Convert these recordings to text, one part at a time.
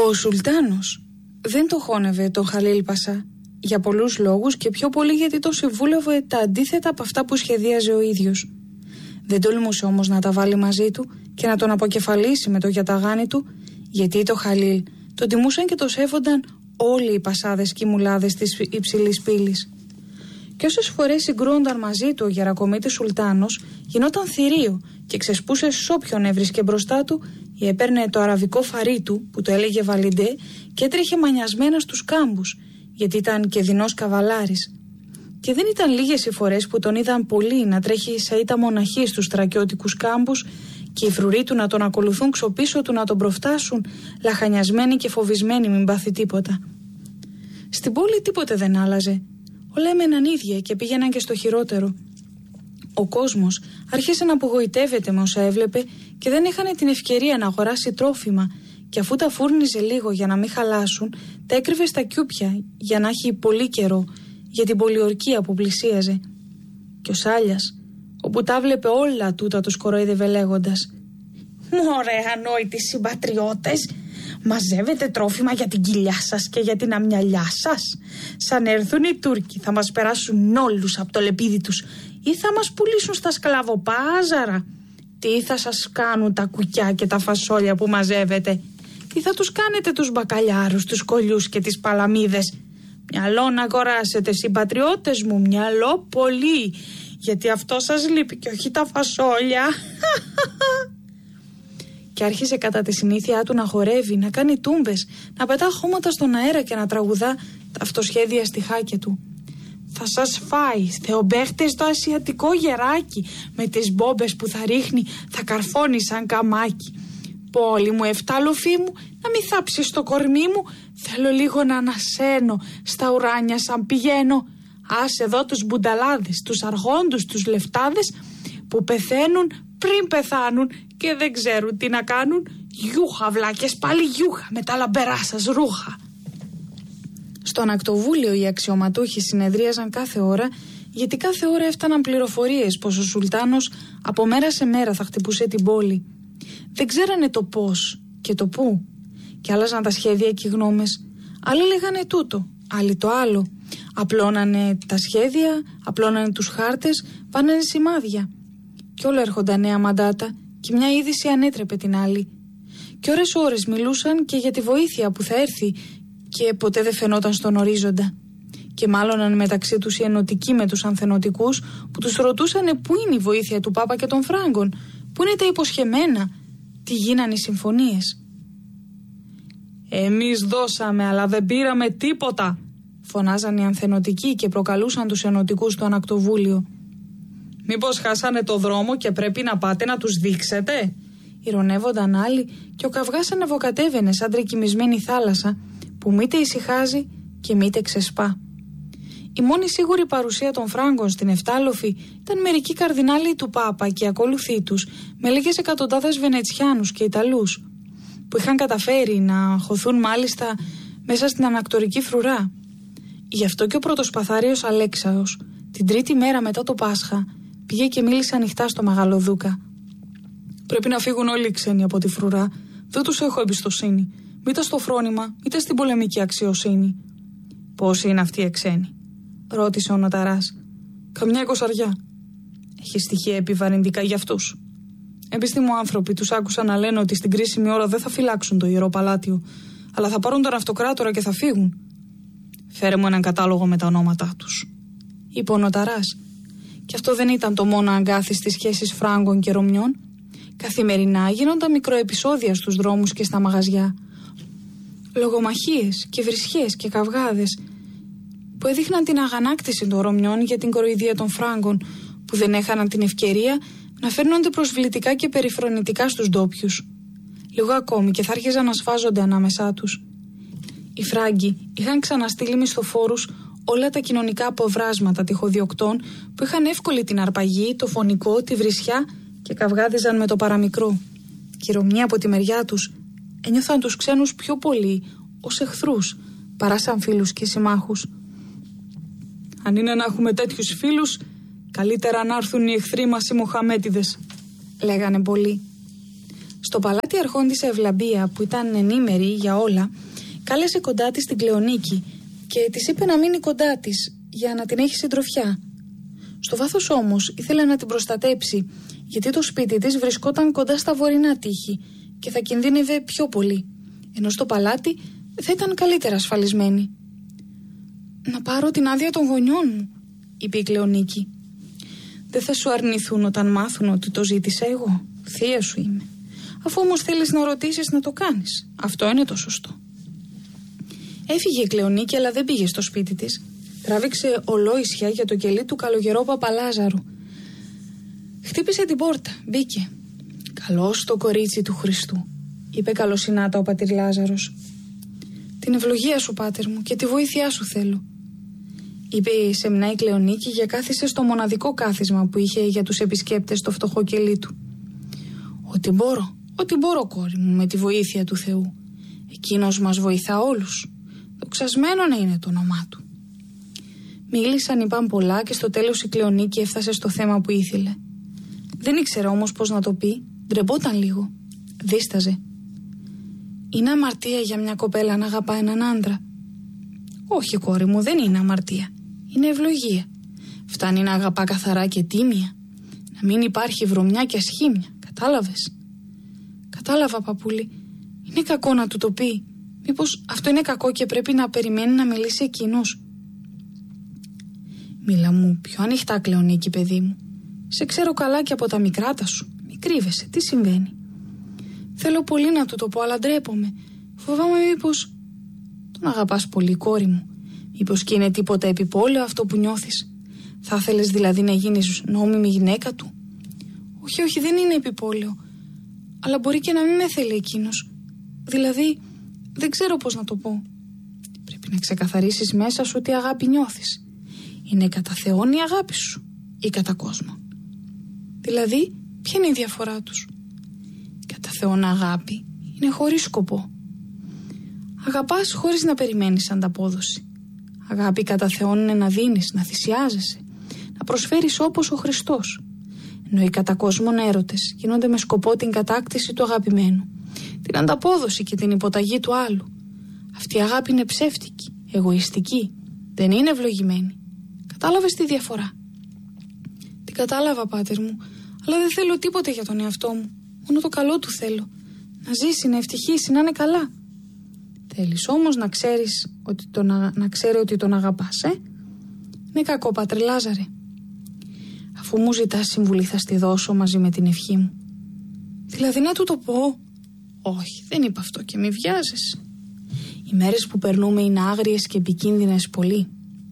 Ο Σουλτάνος δεν το χώνευε τον Χαλίλ Πασά για πολλούς λόγους και πιο πολύ γιατί το συμβούλευε τα αντίθετα από αυτά που σχεδίαζε ο ίδιος. Δεν τολμούσε όμως να τα βάλει μαζί του και να τον αποκεφαλίσει με το γιαταγάνι του, γιατί το Χαλίλ τον τιμούσαν και το σέβονταν όλοι οι πασάδες και οι μουλάδες της υψηλής πύλης. Και όσες φορές συγκρούονταν μαζί του ο Γερακομήτης Σουλτάνος, γινόταν θηρίο και ξεσπούσε σ' όποιον έβρισκε μπροστά του ή έπαιρνε το αραβικό φαρί του, που το έλεγε Βαλιντέ, και έτρεχε μανιασμένα στους κάμπους, γιατί ήταν και δεινός καβαλάρης. Και δεν ήταν λίγες οι φορές που τον είδαν πολλοί να τρέχει σαΐτα μοναχή στους στρακιώτικους κάμπους και οι φρουροί του να τον ακολουθούν ξοπίσω του να τον προφτάσουν, λαχανιασμένοι και φοβισμένοι μην πάθει τίποτα. Στην πόλη τίποτε δεν άλλαζε. Όλα έμεναν ίδια και πήγαιναν και στο χειρότερο. Ο κόσμος άρχισε να απογοητεύεται με όσα έβλεπε και δεν είχαν την ευκαιρία να αγοράσει τρόφιμα, και αφού τα φούρνιζε λίγο για να μην χαλάσουν, τα έκρυβε στα κιούπια για να έχει πολύ καιρό για την πολιορκία που πλησίαζε. Και ο Σάλιας, όπου τα βλέπε όλα τούτα, τους κοροϊδεύε λέγοντας: «Μωρέ ανόητοι συμπατριώτες, μαζεύετε τρόφιμα για την κοιλιά σας και για την αμυαλιά σας. Σαν έρθουν οι Τούρκοι θα μας περάσουν όλους από το λεπίδι τους ή θα μας πουλήσουν στα σκλαβοπάζαρα. Τι θα σας κάνουν τα κουκιά και τα φασόλια που μαζεύετε? Τι θα τους κάνετε τους μπακαλιάρους, τους κολλιούς και τις παλαμίδες? Μυαλό να αγοράσετε συμπατριώτες μου, μυαλό πολύ, γιατί αυτό σας λείπει και όχι τα φασόλια». Και άρχισε κατά τη συνήθειά του να χορεύει, να κάνει τούμπες, να πετά χώματα στον αέρα και να τραγουδά τα αυτοσχέδια στιχάκια του. «Θα σας φάει, θεομπαίχτες, το ασιατικό γεράκι, με τις μπόμπες που θα ρίχνει, θα καρφώνει σαν καμάκι. Πόλη μου, εφτάλοφή μου, να μη θάψεις το κορμί μου, θέλω λίγο να ανασένω, στα ουράνια σαν πηγαίνω. Άσε εδώ τους μπουνταλάδες, τους αρχόντους, τους λεφτάδες, που πεθαίνουν πριν πεθάνουν και δεν ξέρουν τι να κάνουν. Γιούχα βλάκες, πάλι γιούχα με τα λαμπερά σας ρούχα». Στον ακτοβούλιο οι αξιωματούχοι συνεδρίαζαν κάθε ώρα, γιατί κάθε ώρα έφταναν πληροφορίες πως ο Σουλτάνος από μέρα σε μέρα θα χτυπούσε την πόλη. Δεν ξέρανε το πώς και το πού, και άλλαζαν τα σχέδια και οι γνώμες. Άλλοι λέγανε τούτο, άλλοι το άλλο. Απλώνανε τα σχέδια, απλώνανε τους χάρτες, βάνανε σημάδια. Κι όλα έρχονταν νέα μαντάτα και μια είδηση ανέτρεπε την άλλη. Και ώρες μιλούσαν και για τη βοήθεια που θα έρθει και ποτέ δεν φαινόταν στον ορίζοντα. Και μάλωναν μεταξύ τους οι ενωτικοί με τους ανθενωτικούς που τους ρωτούσανε πού είναι η βοήθεια του Πάπα και των Φράγκων, πού είναι τα υποσχεμένα, τι γίνανε οι συμφωνίες. «Εμείς δώσαμε αλλά δεν πήραμε τίποτα», φωνάζαν οι ανθενωτικοί και προκαλούσαν τους ενωτικούς στο ανακτοβούλιο. «Μήπως χάσανε το δρόμο και πρέπει να πάτε να τους δείξετε?» ηρωνεύονταν άλλοι, και ο καυγάς ανεβοκατέβαινε σαν τρικυμισμένη θάλασσα που μήτε ησυχάζει και μήτε ξεσπά. Η μόνη σίγουρη παρουσία των Φράγκων στην Εφτάλοφη ήταν μερικοί καρδινάλοι του Πάπα και οι ακόλουθοί τους, με λίγες εκατοντάδες Βενετσιάνους και Ιταλούς, που είχαν καταφέρει να χωθούν μάλιστα μέσα στην ανακτορική φρουρά. Γι' αυτό και ο πρωτοσπαθάριος Αλέξαος, την τρίτη μέρα μετά το Πάσχα, πήγε και μίλησε ανοιχτά στο Μεγαλοδούκα. «Πρέπει να φύγουν όλοι οι ξένοι από τη φρουρά. Δεν τους έχω εμπιστοσύνη. Μήτε στο φρόνημα, είτε στην πολεμική αξιοσύνη». «Πόσοι είναι αυτοί οι ξένοι?» ρώτησε ο νοταράς. «Καμιά 20. Έχει στοιχεία επιβαρυντικά για αυτούς. Επιστήμου άνθρωποι τους άκουσαν να λένε ότι στην κρίσιμη ώρα δεν θα φυλάξουν το Ιερό Παλάτιο, αλλά θα πάρουν τον αυτοκράτορα και θα φύγουν». «Φέρε μου έναν κατάλογο με τα ονόματά τους», είπε ο νοταράς. Και αυτό δεν ήταν το μόνο αγκάθι στις σχέσεις Φράγκων και Ρωμιών. Καθημερινά γίνονταν μικροεπισόδια στους δρόμους και στα μαγαζιά. Λογομαχίες και βρισχές και καυγάδες που έδειχναν την αγανάκτηση των Ρωμιών για την κοροϊδία των Φράγκων, που δεν έχαναν την ευκαιρία να φέρνονται προσβλητικά και περιφρονητικά στους ντόπιους. Λίγο ακόμη και θα άρχιζαν να σφάζονται ανάμεσά τους. Οι Φράγκοι είχαν ξαναστείλει μισθοφόρους όλα τα κοινωνικά αποβράσματα τυχοδιοκτών που είχαν εύκολη την αρπαγή, το φωνικό, τη βρισιά και καυγάδιζαν με το παραμικρό. Και οι Ρωμιοί από τη μεριά τους ένιωθαν τους ξένους πιο πολύ ως εχθρούς παρά σαν φίλους και συμμάχους. «Αν είναι να έχουμε τέτοιους φίλους, καλύτερα να έρθουν οι εχθροί μας οι Μοχαμέτιδες», λέγανε πολλοί. Στο παλάτι αρχόντισσα Ευλαμπία, που ήταν ενήμερη για όλα, κάλεσε κοντά της την Κλεονίκη και της είπε να μείνει κοντά της για να την έχει συντροφιά. Στο βάθος όμως ήθελε να την προστατέψει, γιατί το σπίτι της βρισκόταν κοντά στα βορεινά τείχη και θα κινδύνευε πιο πολύ, ενώ στο παλάτι θα ήταν καλύτερα ασφαλισμένη. «Να πάρω την άδεια των γονιών μου», είπε η Κλεονίκη. «Δεν θα σου αρνηθούν όταν μάθουν ότι το ζήτησα εγώ. Θεία σου είμαι. Αφού όμως θέλεις να ρωτήσεις, να το κάνεις. Αυτό είναι το σωστό». Έφυγε η Κλεονίκη, αλλά δεν πήγε στο σπίτι της. Τράβηξε ολόησια για το κελί του καλογερό Παπαλάζαρου. Χτύπησε την πόρτα, μπήκε. «Καλώς το κορίτσι του Χριστού», είπε καλοσυνάτα ο πατήρ Λάζαρος. «Την ευλογία σου, πάτερ μου, και τη βοήθειά σου θέλω», είπε η σεμνά η Κλεονίκη και κάθισε στο μοναδικό κάθισμα που είχε για τους επισκέπτες στο φτωχό κελί του. Ό,τι μπορώ, κόρη μου, με τη βοήθεια του Θεού. Εκείνος μας βοηθά όλους. Δοξασμένο να είναι το όνομά του». Μίλησαν, είπαν πολλά και στο τέλος η Κλεονίκη έφτασε στο θέμα που ήθελε. Δεν ήξερε όμως πώς να το πει, ντρεπόταν λίγο. Δίσταζε. «Είναι αμαρτία για μια κοπέλα να αγαπά έναν άντρα?» «Όχι, κόρη μου, δεν είναι αμαρτία. Είναι ευλογία. Φτάνει να αγαπά καθαρά και τίμια. Να μην υπάρχει βρωμιά και ασχήμια. Κατάλαβες?» «Κατάλαβα, παππούλη. Είναι κακό να του το πει. Μήπως αυτό είναι κακό και πρέπει να περιμένει να μιλήσει εκείνος?» «Μίλα μου πιο ανοιχτά, Κλεονίκη, παιδί μου. Σε ξέρω καλά και από τα μικράτα σου. Μη κρύβεσαι. Τι συμβαίνει?» «Θέλω πολύ να του το πω, αλλά ντρέπομαι. Φοβάμαι μήπως...» «Τον αγαπάς πολύ, κόρη μου. Μήπως και είναι τίποτα επιπόλαιο αυτό που νιώθεις? Θα ήθελες δηλαδή να γίνεις νόμιμη γυναίκα του?» Όχι, δεν είναι επιπόλαιο. Αλλά μπορεί και να μην με θέλει εκείνος. Δηλαδή, δεν ξέρω πώς να το πω. Πρέπει να ξεκαθαρίσεις μέσα σου τι αγάπη νιώθεις. Είναι κατά Θεόν η αγάπη σου ή κατά κόσμο? Δηλαδή, ποια είναι η διαφορά τους? Κατά Θεόν αγάπη είναι χωρίς σκοπό. Αγαπάς χωρίς να περιμένεις ανταπόδοση. Αγάπη κατά Θεόν είναι να δίνεις, να θυσιάζεσαι, να προσφέρεις όπως ο Χριστός. Ενώ οι κατά κόσμον έρωτες γίνονται με σκοπό την κατάκτηση του αγαπημένου, την ανταπόδοση και την υποταγή του άλλου. Αυτή η αγάπη είναι ψεύτικη, εγωιστική, δεν είναι ευλογημένη. Κατάλαβες τη διαφορά? Την κατάλαβα, πάτερ μου, αλλά δεν θέλω τίποτε για τον εαυτό μου. Μόνο το καλό του θέλω. Να ζήσει, να ευτυχήσει, να είναι καλά. Θέλεις όμως να ξέρεις να ξέρει ότι τον αγαπάς, Είναι κακό, πατρε Λάζαρε. Αφού μου ζητάς συμβουλή θα στη δώσω μαζί με την ευχή μου. Δηλαδή να του το πω? Όχι, δεν είπα αυτό και μη βιάζεσαι. Οι μέρες που περνούμε είναι άγριες και επικίνδυνες πολύ.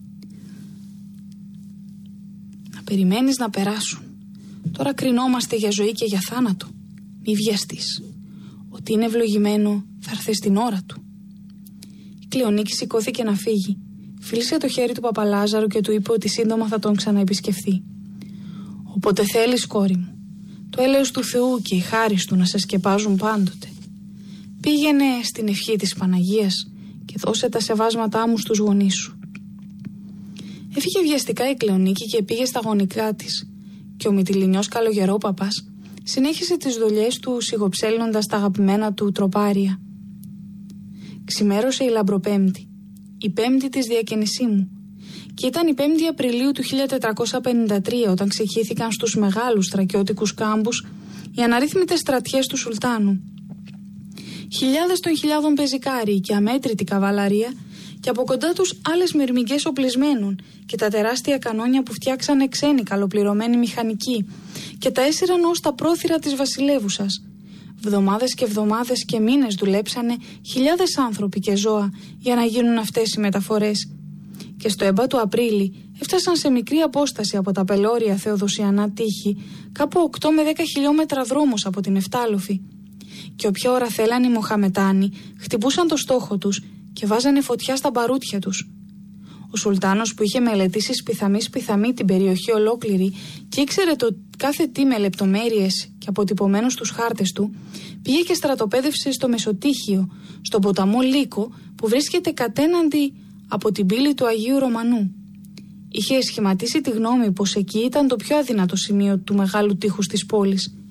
Να περιμένεις να περάσουν. Τώρα κρινόμαστε για ζωή και για θάνατο. Μη βιαστείς. Ότι είναι ευλογημένο θα έρθει στην ώρα του. Η Κλεονίκη σηκώθηκε να φύγει. Φίλησε το χέρι του Παπαλάζαρου και του είπε ότι σύντομα θα τον ξαναεπισκεφθεί. «Όποτε θέλεις, κόρη μου. Το έλεος του Θεού και η χάρις του να σε σκεπάζουν πάντοτε. Πήγαινε στην ευχή της Παναγίας και δώσε τα σεβάσματά μου στους γονείς σου». Έφυγε βιαστικά η Κλεονίκη και πήγε στα γονικά της. Και ο μυτιληνιός καλογερόπαπας συνέχισε τις δουλειές του σιγοψέλνοντας τα αγαπημένα του τροπάρια. Ξημέρωσε η Λαμπροπέμπτη, η πέμπτη της διακαινησίμου, και ήταν η 5η Απριλίου του 1453 όταν ξεχύθηκαν στους μεγάλους στρακιώτικους κάμπους οι αναρρύθμιτες στρατιές του Σουλτάνου. Χιλιάδες των χιλιάδων πεζικάροι και αμέτρητη καβαλαρία και από κοντά τους άλλες μυρμηγκές οπλισμένων και τα τεράστια κανόνια που φτιάξανε ξένοι καλοπληρωμένοι μηχανικοί και τα έσυραν ως τα πρόθυρα της βασιλεύουσας. Βδομάδες και εβδομάδες και μήνες δουλέψανε χιλιάδες άνθρωποι και ζώα για να γίνουν αυτές οι μεταφορές. Και στο έμπα του Απρίλη έφτασαν σε μικρή απόσταση από τα πελώρια θεοδοσιανά τείχη, κάπου 8 με 10 χιλιόμετρα δρόμος από την Εφτάλοφη. Και όποια ώρα θέλανε οι Μοχαμετάνοι, χτυπούσαν το στόχο τους και βάζανε φωτιά στα μπαρούτια τους. Ο Σουλτάνος, που είχε μελετήσει σπιθαμή την περιοχή ολόκληρη και ήξερε το κάθε τι με λεπτομέρειες και αποτυπωμένο στους χάρτες του, πήγε και στρατοπέδευσε στο Μεσοτύχιο, στον ποταμό Λύκο, που βρίσκεται κατέναντι από την πύλη του Αγίου Ρωμανού. Είχε σχηματίσει τη γνώμη πως εκεί ήταν το πιο αδύνατο σημείο του μεγάλου τείχους της πόλης.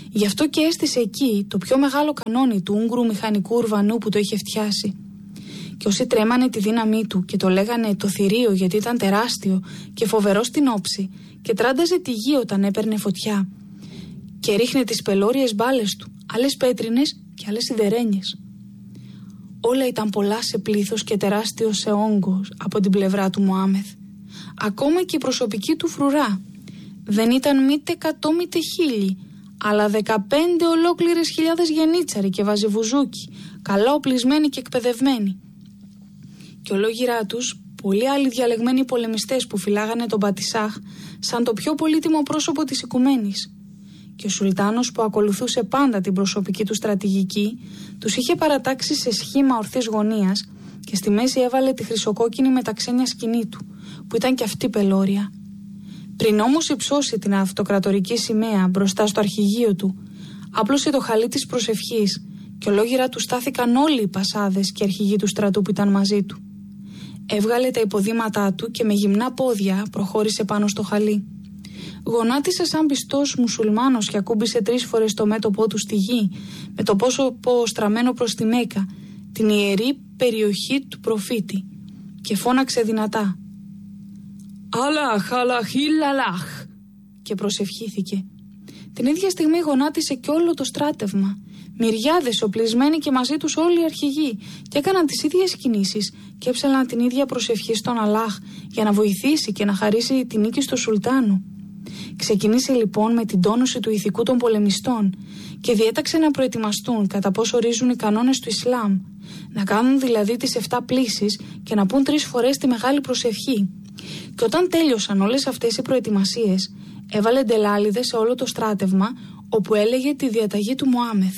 Γι' αυτό και έστησε εκεί το πιο μεγάλο κανόνι του Ούγγρου μηχανικού ουρβανού που το είχε φτιάσει. Και όσοι τρέμανε τη δύναμή του και το λέγανε το θηρίο γιατί ήταν τεράστιο και φοβερό στην όψη και τράνταζε τη γη όταν έπαιρνε φωτιά και ρίχνε τις πελώριες μπάλες του, άλλες πέτρινες και άλλες σιδερένιες. Όλα ήταν πολλά σε πλήθος και τεράστιο σε όγκος από την πλευρά του Μωάμεθ. Ακόμα και η προσωπική του φρουρά δεν ήταν μήτε 100 μήτε 1000, αλλά 15 ολόκληρες χιλιάδες γενίτσαροι και βαζεβουζούκοι, καλά οπλισμένοι και εκπαιδευμένοι. Και ολόγυρά τους πολλοί άλλοι διαλεγμένοι πολεμιστές που φυλάγανε τον Πατισάχ σαν το πιο πολύτιμο πρόσωπο της οικουμένης. Και ο Σουλτάνος, που ακολουθούσε πάντα την προσωπική του στρατηγική, τους είχε παρατάξει σε σχήμα ορθής γωνίας και στη μέση έβαλε τη χρυσοκόκκινη μεταξένια σκηνή του, που ήταν και αυτή πελώρια. Πριν όμως υψώσει την αυτοκρατορική σημαία μπροστά στο αρχηγείο του, άπλωσε το χαλί της προσευχής και ολόγυρα του στάθηκαν όλοι οι πασάδες και αρχηγοί του στρατού που ήταν μαζί του. Έβγαλε τα υποδήματά του και με γυμνά πόδια προχώρησε πάνω στο χαλί. Γονάτισε σαν πιστός μουσουλμάνος και ακούμπησε 3 φορές το μέτωπό του στη γη, με το πρόσωπο στραμμένο προς τη Μέκα, την ιερή περιοχή του προφήτη, και φώναξε δυνατά «Αλάχ, αλάχ, ηλαλάχ» και προσευχήθηκε. Την ίδια στιγμή γονάτισε και όλο το στράτευμα, μυριάδες οπλισμένοι και μαζί τους όλοι οι αρχηγοί, και έκαναν τις ίδιες κινήσεις και έψαλαν την ίδια προσευχή στον Αλάχ για να βοηθήσει και να χαρίσει την νίκη στο Σουλτάνου. Ξεκινήσε λοιπόν με την τόνωση του ηθικού των πολεμιστών και διέταξε να προετοιμαστούν κατά πώς ορίζουν οι κανόνες του Ισλάμ, να κάνουν δηλαδή τις 7 πλήσεις και να πούν 3 φορές τη μεγάλη προσευχή. Και όταν τέλειωσαν όλες αυτές οι προετοιμασίες, έβαλε ντελάλιδες σε όλο το στράτευμα, όπου έλεγε τη διαταγή του Μωάμεθ.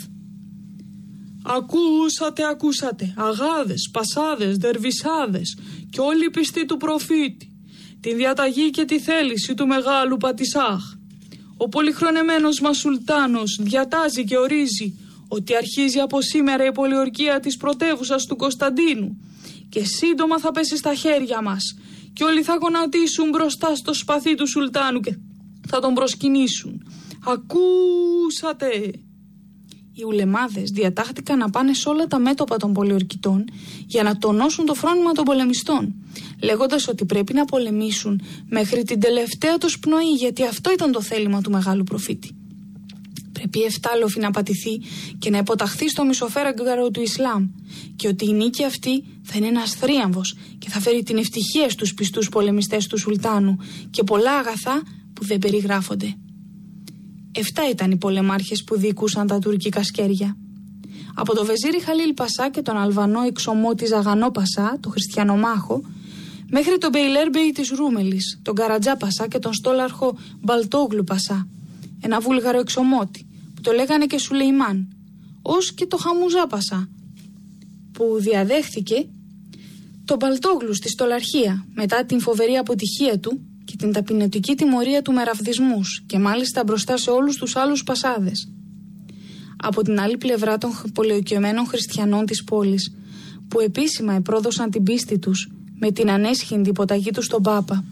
Ακούσατε, αγάδες, πασάδες, δερβισάδες και όλοι οι πιστοί του προφήτη, την διαταγή και τη θέληση του μεγάλου Πατισάχ. Ο πολυχρονεμένος μας Σουλτάνος διατάζει και ορίζει ότι αρχίζει από σήμερα η πολιορκία της πρωτεύουσας του Κωνσταντίνου και σύντομα θα πέσει στα χέρια μας και όλοι θα γονατίσουν μπροστά στο σπαθί του Σουλτάνου και θα τον προσκυνήσουν. Ακούσατε! Οι ουλεμάδες διατάχτηκαν να πάνε σε όλα τα μέτωπα των πολιορκητών για να τονώσουν το φρόνημα των πολεμιστών, λέγοντας ότι πρέπει να πολεμήσουν μέχρι την τελευταία τους πνοή, γιατί αυτό ήταν το θέλημα του μεγάλου προφήτη. Πρέπει η Εφτάλοφη να πατηθεί και να υποταχθεί στο μισοφέραγγαρο του Ισλάμ, και ότι η νίκη αυτή θα είναι ένας θρίαμβος και θα φέρει την ευτυχία στους πιστούς πολεμιστές του Σουλτάνου και πολλά αγαθά που δεν περιγράφονται. 7 ήταν οι πολεμάρχες που διοικούσαν τα τουρκικά σκέρια. Από τον Βεζίρι Χαλίλ Πασά και τον Αλβανό εξωμότη Ζαγανό Πασά, τον χριστιανομάχο, μέχρι τον Μπεϊλέρμπεϊ της Ρούμελης, τον Καρατζά Πασά και τον στόλαρχο Μπαλτόγλου Πασά, ένα βούλγαρο εξωμότη που το λέγανε και Σουλεϊμάν, ως και το Χαμουζά Πασά, που διαδέχθηκε τον Μπαλτόγλου στη στολαρχία μετά την φοβερή αποτυχία του και την ταπεινωτική τιμωρία του με ραβδισμούς, και μάλιστα μπροστά σε όλους τους άλλους πασάδες. Από την άλλη πλευρά των πολιοκαιωμένων χριστιανών της πόλης, που επίσημα επρόδωσαν την πίστη τους με την ανέσχυντη υποταγή τους στον Πάπα.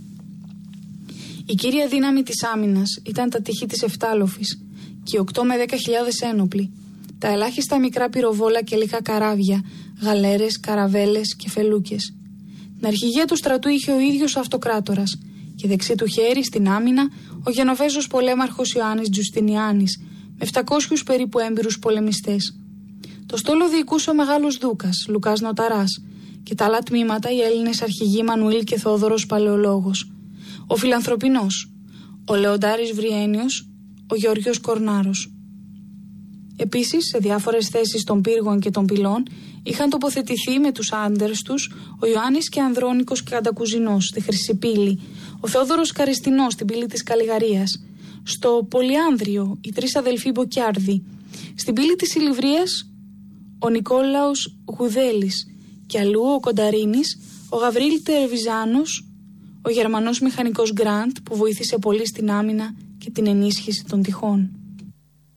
Η κύρια δύναμη της άμυνας ήταν τα τείχη της Εφτάλοφης και οι 8 με 10.000 ένοπλοι, τα ελάχιστα μικρά πυροβόλα και λίγα καράβια, γαλέρες, καραβέλες και φελούκες. Την αρχηγία του στρατού είχε ο ίδιος ο αυτοκράτορας και δεξί του χέρι στην άμυνα ο Γενοβέζος πολέμαρχος Ιωάννης Τζουστινιάνης με 700 περίπου έμπειρους πολεμιστές. Το στόλο διοικούσε ο μεγάλος δούκας Λουκάς Νοταράς και τα άλλα τμήματα οι Έλληνες αρχηγοί Μανουήλ και Θόδωρος Παλαιολόγος, ο Φιλανθρωπινός, ο Λεοντάρης Βριένιος, ο Γεώργιος Κορνάρος. Επίσης, σε διάφορες θέσεις των πύργων και των πυλών είχαν τοποθετηθεί με τους άντερς τους ο Ιωάννης και Ανδρώνικος και Καντακουζινός στη Χρυσή Πύλη, ο Θεόδωρος Καριστινός στην Πύλη της Καλλιγαρίας, στο Πολυάνδριο οι 3 αδελφοί Μποκιάρδη, στην Πύλη της Ηλιβρίας ο Νικόλαος Γουδέλης και αλλού ο Κονταρίνης, ο Γαβρίλ Τερβιζάνος, ο Γερμανός μηχανικός Γκραντ που βοήθησε πολύ στην άμυνα και την ενίσχυση των τυχών.